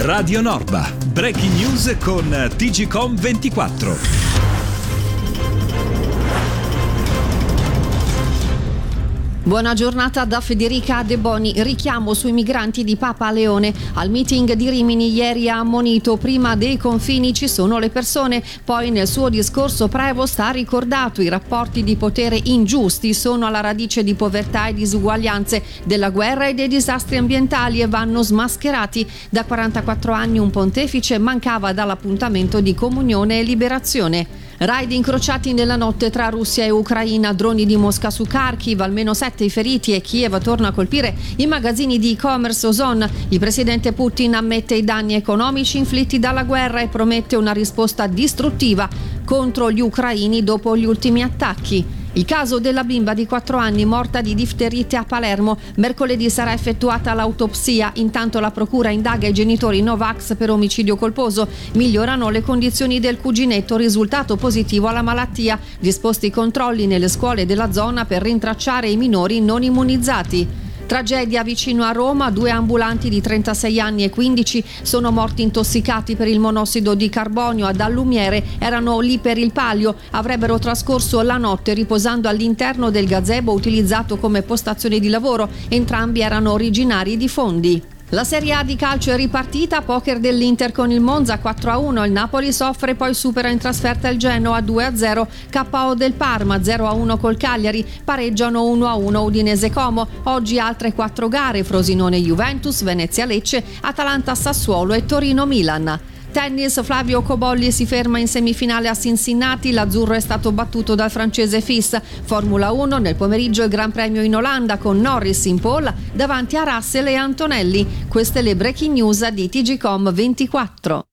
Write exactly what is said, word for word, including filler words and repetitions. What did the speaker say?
Radio Norba. Breaking news con T G C O M ventiquattro. Buona giornata da Federica De Boni. Richiamo sui migranti di Papa Leone. Al meeting di Rimini ieri ha ammonito: prima dei confini ci sono le persone. Poi nel suo discorso Prevost ha ricordato: i rapporti di potere ingiusti sono alla radice di povertà e disuguaglianze, della guerra e dei disastri ambientali, e vanno smascherati. Da quarantaquattro anni un pontefice mancava dall'appuntamento di comunione e liberazione. Raid incrociati nella notte tra Russia e Ucraina, droni di Mosca su Kharkiv, almeno sette i feriti e Kiev torna a colpire i magazzini di e-commerce Ozon. Il presidente Putin ammette i danni economici inflitti dalla guerra e promette una risposta distruttiva contro gli ucraini dopo gli ultimi attacchi. Il caso della bimba di quattro anni morta di difterite a Palermo. Mercoledì sarà effettuata l'autopsia. Intanto la procura indaga i genitori Novax per omicidio colposo. Migliorano le condizioni del cuginetto, risultato positivo alla malattia. Disposti controlli nelle scuole della zona per rintracciare i minori non immunizzati. Tragedia vicino a Roma, due ambulanti di trentasei anni e quindici sono morti intossicati per il monossido di carbonio ad Allumiere, erano lì per il palio, avrebbero trascorso la notte riposando all'interno del gazebo utilizzato come postazione di lavoro, entrambi erano originari di Fondi. La Serie A di calcio è ripartita, poker dell'Inter con il Monza quattro a uno, il Napoli soffre poi supera in trasferta il Genoa due a zero, K O del Parma zero a uno col Cagliari, pareggiano uno a uno Udinese Como. Oggi altre quattro gare: Frosinone Juventus, Venezia Lecce, Atalanta Sassuolo e Torino Milan. Tennis, Flavio Cobolli si ferma in semifinale a Cincinnati, l'azzurro è stato battuto dal francese Fils. Formula uno, nel pomeriggio il Gran Premio in Olanda con Norris in pole davanti a Russell e Antonelli. Queste le breaking news di T G C O M ventiquattro.